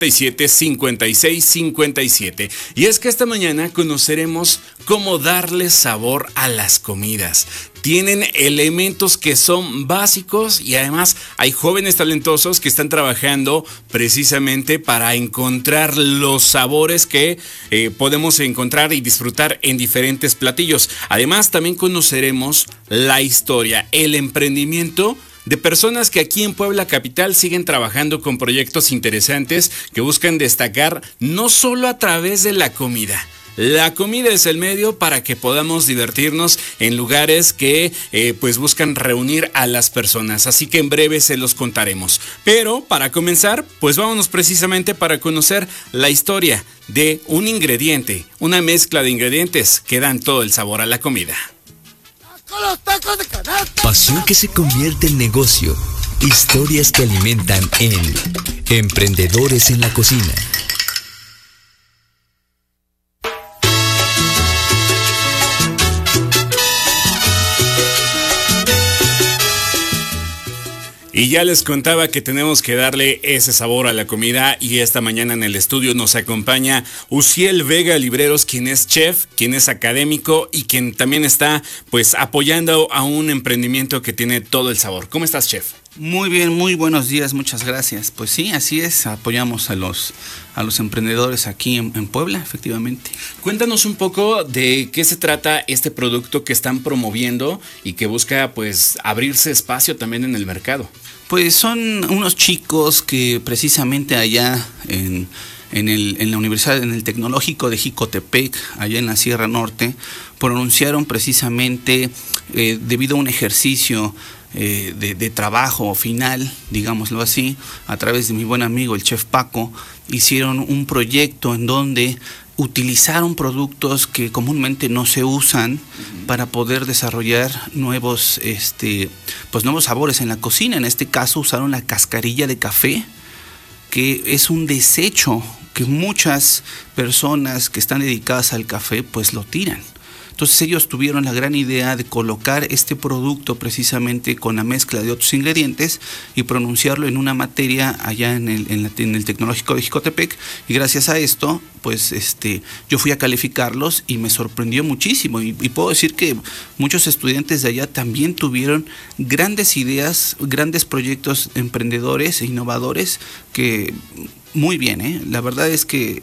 5657. Y es que esta mañana conoceremos cómo darle sabor a las comidas. Tienen elementos que son básicos y además hay jóvenes talentosos que están trabajando precisamente para encontrar los sabores que podemos encontrar y disfrutar en diferentes platillos. Además, también conoceremos la historia, el emprendimiento de personas que aquí en Puebla Capital siguen trabajando con proyectos interesantes que buscan destacar no solo a través de la comida. La comida es el medio para que podamos divertirnos en lugares que pues buscan reunir a las personas. Así que en breve se los contaremos. Pero para comenzar, pues vámonos precisamente para conocer la historia de un ingrediente, una mezcla de ingredientes que dan todo el sabor a la comida. Pasión que se convierte en negocio. Historias que alimentan en Emprendedores en la Cocina. Y ya les contaba que tenemos que darle ese sabor a la comida y esta mañana en el estudio nos acompaña Uziel Vega Libreros, quien es chef, quien es académico y quien también está pues apoyando a un emprendimiento que tiene todo el sabor. ¿Cómo estás, chef? Muy bien, muy buenos días, muchas gracias. Pues sí, así es, apoyamos a los emprendedores aquí en Puebla, efectivamente. Cuéntanos un poco de qué se trata este producto que están promoviendo y que busca pues abrirse espacio también en el mercado. Pues son unos chicos que precisamente allá en la universidad, en el Tecnológico de Jicotepec, allá en la Sierra Norte, pronunciaron precisamente debido a un ejercicio de trabajo final, digámoslo así, a través de mi buen amigo el chef Paco, hicieron un proyecto en donde utilizaron productos que comúnmente no se usan para poder desarrollar nuevos sabores en la cocina. En este caso usaron la cascarilla de café, que es un desecho que muchas personas que están dedicadas al café pues lo tiran. Entonces ellos tuvieron la gran idea de colocar este producto precisamente con la mezcla de otros ingredientes y pronunciarlo en una materia allá en el Tecnológico de Jicotepec, y gracias a esto pues yo fui a calificarlos y me sorprendió muchísimo y puedo decir que muchos estudiantes de allá también tuvieron grandes ideas, grandes proyectos emprendedores e innovadores que muy bien, la verdad es que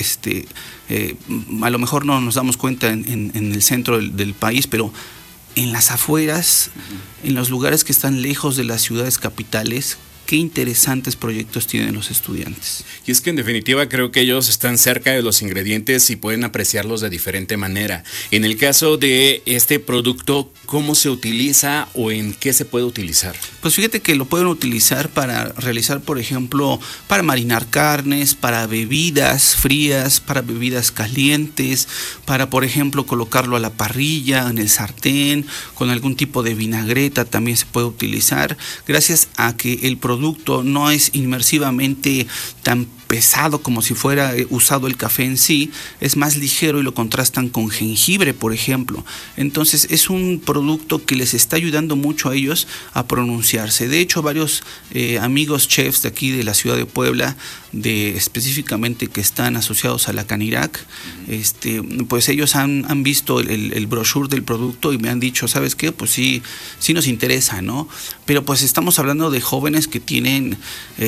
a lo mejor no nos damos cuenta en el centro del país, pero en las afueras, en los lugares que están lejos de las ciudades capitales, qué interesantes proyectos tienen los estudiantes. Y es que en definitiva creo que ellos están cerca de los ingredientes y pueden apreciarlos de diferente manera. En el caso de este producto, ¿cómo se utiliza o en qué se puede utilizar? Pues fíjate que lo pueden utilizar para realizar, por ejemplo, para marinar carnes, para bebidas frías, para bebidas calientes, para, por ejemplo, colocarlo a la parrilla, en el sartén, con algún tipo de vinagreta también se puede utilizar, gracias a que el producto no es inmersivamente tan pesado como si fuera usado el café en sí, es más ligero y lo contrastan con jengibre, por ejemplo. Entonces es un producto que les está ayudando mucho a ellos a pronunciarse. De hecho, varios amigos chefs de aquí de la ciudad de Puebla, específicamente que están asociados a la Canirac, pues ellos han visto el brochure del producto y me han dicho, ¿sabes qué? Pues sí nos interesa, ¿no? Pero pues estamos hablando de jóvenes que tienen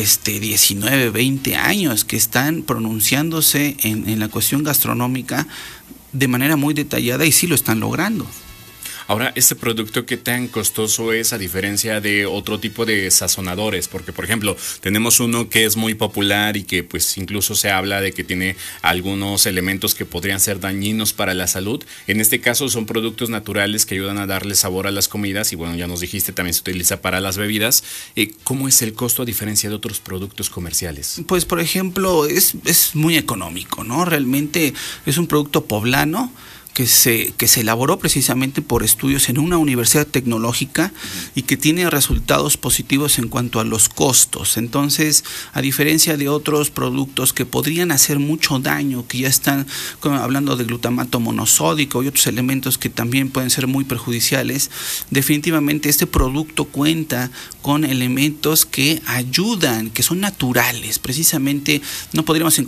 19, 20 años, que están pronunciándose en la cuestión gastronómica de manera muy detallada y sí lo están logrando. Ahora, ¿este producto qué tan costoso es a diferencia de otro tipo de sazonadores? Porque, por ejemplo, tenemos uno que es muy popular y que pues incluso se habla de que tiene algunos elementos que podrían ser dañinos para la salud. En este caso son productos naturales que ayudan a darle sabor a las comidas y bueno, ya nos dijiste, también se utiliza para las bebidas. ¿Cómo es el costo a diferencia de otros productos comerciales? Pues, por ejemplo, es muy económico, ¿no? Realmente es un producto poblano que se elaboró precisamente por estudios en una universidad tecnológica y que tiene resultados positivos en cuanto a los costos. Entonces, a diferencia de otros productos que podrían hacer mucho daño, que ya están hablando de glutamato monosódico y otros elementos que también pueden ser muy perjudiciales, definitivamente este producto cuenta con elementos que ayudan, que son naturales. Precisamente no podríamos